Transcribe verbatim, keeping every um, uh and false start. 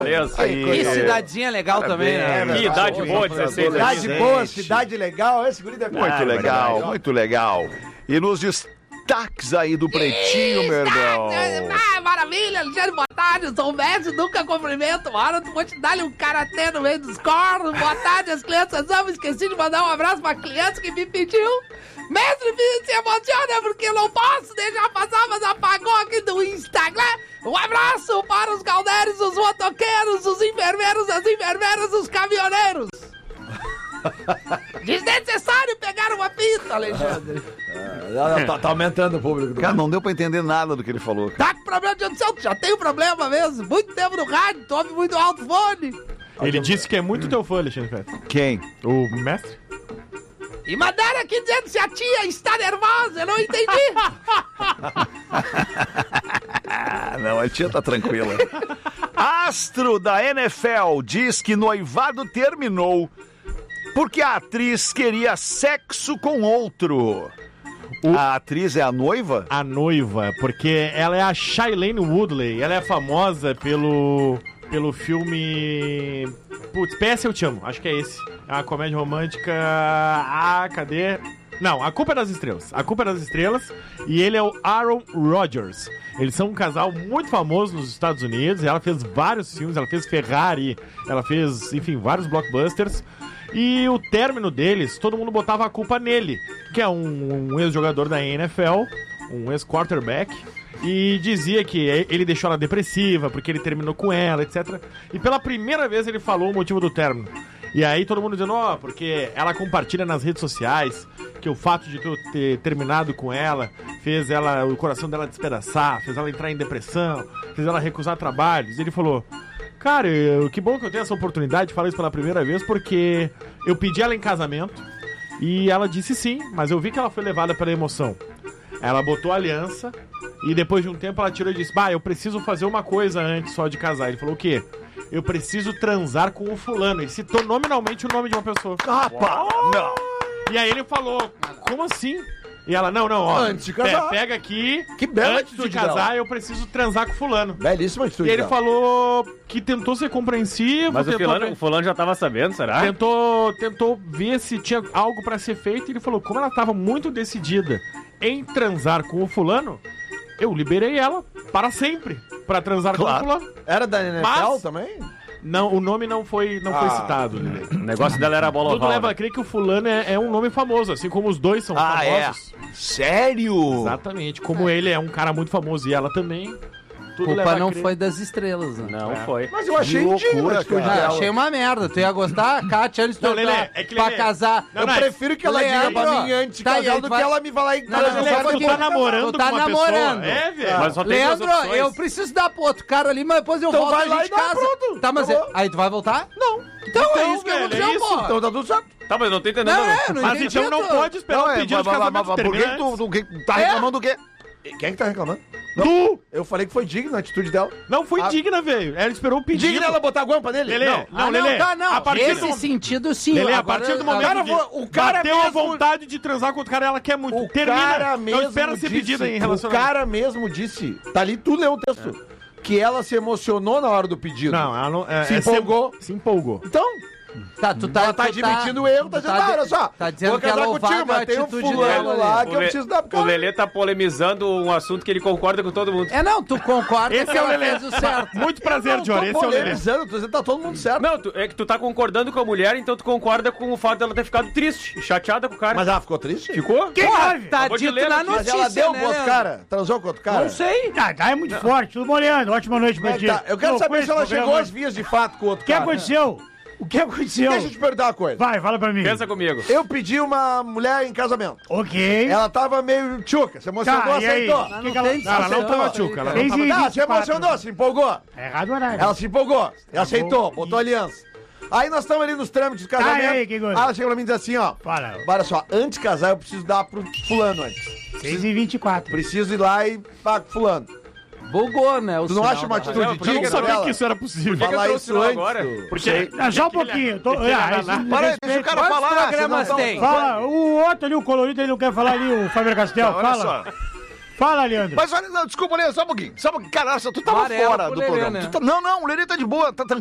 Aí, que cidadezinha legal também, né? Que idade boa, dezesseis anos. Cidade boa, cidade legal. Esse guri deve Muito legal, muito legal. E nos destaques aí do Pretinho, meu irmão. Ah, maravilha, Alexandre, boa tarde. Eu sou o Messi, nunca cumprimento. Uma hora eu vou te dar um karatê no meio dos cornos. Boa tarde, as crianças amam. Esqueci de mandar um abraço pra criança que me pediu. Mestre, se emociona porque eu não posso deixar passar, mas apagou aqui do Instagram. Um abraço para os caldeiros, os motoqueiros, os enfermeiros, as enfermeiras, os caminhoneiros. Desnecessário pegar uma pista, Alexandre. Ah, tá, tá aumentando o público. Cara, não deu pra entender nada do que ele falou. Cara. Tá com problema de audição, já tem um problema mesmo. Muito tempo no rádio, tu ouve muito alto fone. Ele disse que é muito teu fã, Alexandre. Quem? O mestre? E mandaram aqui dizendo se a tia está nervosa, eu não entendi. Não, a tia tá tranquila. Astro da N F L diz que noivado terminou porque a atriz queria sexo com outro. O... A atriz é a noiva? A noiva, porque ela é a Shailene Woodley. Ela é famosa pelo, pelo filme... Putz, P S Eu Te Amo, acho que é esse. É uma comédia romântica... Ah, cadê? Não, A Culpa é das Estrelas. A Culpa é das Estrelas. E ele é o Aaron Rodgers. Eles são um casal muito famoso nos Estados Unidos. Ela fez vários filmes, ela fez Ferrari, ela fez, enfim, vários blockbusters. E o término deles, todo mundo botava a culpa nele, que é um, um ex-jogador da N F L, um ex-quarterback, e dizia que ele deixou ela depressiva, porque ele terminou com ela, etcétera. E pela primeira vez ele falou o motivo do término. E aí todo mundo dizendo, ó, oh, porque ela compartilha nas redes sociais que o fato de tu ter terminado com ela fez ela, o coração dela despedaçar, fez ela entrar em depressão, fez ela recusar trabalhos. E ele falou... Cara, eu, que bom que eu tenho essa oportunidade de falar isso pela primeira vez, porque eu pedi ela em casamento e ela disse sim, mas eu vi que ela foi levada pela emoção. Ela botou a aliança e depois de um tempo ela tirou e disse, bah, eu preciso fazer uma coisa antes só de casar. Ele falou, o quê? Eu preciso transar com o fulano. Ele citou nominalmente o nome de uma pessoa. Ah, pá! Não! E aí ele falou, como assim? E ela, não, não, ó, antes de casar. Pe- pega aqui, que bela antes de casar dela. Eu preciso transar com fulano. Belíssima atitude. E ele dela. falou que tentou ser compreensivo. Mas o tentou fulano, ver... o fulano já tava sabendo, será? Tentou, tentou ver se tinha algo pra ser feito e ele falou, como ela tava muito decidida em transar com o fulano, eu liberei ela para sempre, pra transar Claro. com o fulano. Era da N F L Mas- também? Não, o nome não foi, não foi Ah. citado. Lelê. O negócio dela era a bola Tudo oval. leva a crer que o fulano é, é um nome famoso, assim como os dois são Ah, famosos. é? Sério? Exatamente. Como ele é um cara muito famoso e ela também. Tudo leva Culpa a não crer. foi das estrelas, né? Não foi. Mas eu achei Que loucura, indigno a atitude cara. Ah, dela. achei uma merda. Tu ia gostar? Kátia, antes de Não, tu Lelê, entrar é que pra Lelê- casar. Não, Eu não, prefiro que ela Leandro, diga pra mim antes de tá aí, casar aí do tu que vai- ela me falar em Não, casa. não, Lelê, só um tu pouquinho. tá namorando Tu tá com uma namorando. pessoa. É, velho. Mas só tem duas Leandro, opções. eu preciso dar pro outro cara ali, mas depois eu Então volto vai e lá a gente e dá, casa. pronto. Tá, mas Acabou. é- aí tu vai voltar? Não. Então, é Então, isso que velho, aconteceu, é isso. porra. Então tá tudo certo. Tá, mas eu não tô entendendo. Não, não. é, não Mas entendi, então não tu- pode esperar o pedido de mas- mas- casamento mas por que terminar que tu, antes. tu que- tá É? reclamando do quê? Quem é que tá reclamando? Tu! Eu falei que foi digna a atitude dela. Não foi Ah. digna, velho. Ela esperou o pedido. Digna ela botar guampa nele? Lelê, Não. não, Ah, Lelê. tá, não. A partir Nesse do... sentido, sim. Lelê, a Agora- partir do momento Cara, que vou- o cara bateu mesmo- a vontade de transar com outro cara, ela quer muito. O Termina. cara mesmo Não espera ser disse, pedida em o relacionamento. cara mesmo disse, tá ali, tu leu o texto, que ela se emocionou na hora do pedido. Não, ela não... É, Se é empolgou. Se empolgou. Então, Tá, tu tá, ela tá tu admitindo o erro, tá tu dizendo, ah, olha só, Tá dizendo vou que é casar louvável contigo, a mas tem um atitude fulano dela, lá né? que eu Le- preciso dar pro O cara. Lelê tá polemizando um assunto que ele concorda com todo mundo. É, não, tu concorda Esse que é o ela Lelê. fez o certo. Muito prazer, Não, Jory. tô Esse é o Lelê. polemizando, tô dizendo que tá todo mundo certo. Não, tu- é que tu tá concordando com a mulher, então tu concorda com o fato dela ter ficado triste e chateada com o cara. Mas ela ficou triste? Ficou? Porra, tá Acabou de dito ler na aqui. Mas notícia, ela deu né, com outro Leandro? cara? Transou com outro cara? Não sei. Tá, tá, é muito forte. Tudo molhando. Ótima noite pra Como é ti. que tá? Eu quero Não, saber conheço se ela o programa, chegou mas- às vias de fato com outro O que cara. aconteceu? O que aconteceu? Deixa eu te perguntar uma coisa. Vai, fala pra mim. Pensa comigo. Eu pedi uma mulher em casamento. Ok. Ela tava meio tchuca, se emocionou, Tá, e aí? aceitou. Que Não que ela... tem Não, ela não discussão. tava tchuca, ela não Seis tava... e Tá, se vinte e quatro. emocionou, se empolgou. É errado o horário. Ela se empolgou, e aceitou, bom. botou aliança. Aí nós estamos ali nos trâmites de casamento. Tá, e aí, que coisa? Ela chega pra mim e diz assim, ó. Fala. Olha só, antes de casar eu preciso dar pro fulano antes. seis e vinte e quatro. Preciso ir lá e pagar pro fulano. Bugou, né? o Tu não sinal acha uma da atitude Não, porque eu Eu digna não sabia dela? que isso era possível. Por que que Falar eu isso trouxe antes agora? do- Porque... Não, só um pouquinho. Eu tô... Ele- Ah, ele- esse- Para aí, deixa o cara Quantos falar. programas vocês não tem? tão- Fala, o outro ali, o colorido, ele não quer falar ali, o Fábio Castel. Olha Fala. só. Fala, Leandro. Mas olha, não, desculpa, Lelê, só um pouquinho. Só um pouquinho. Cara, nossa, tu tava Amarelo fora pro do Lelê, programa. né? Tu tá- não, não, o Lelê tá de boa, tá tranquilo.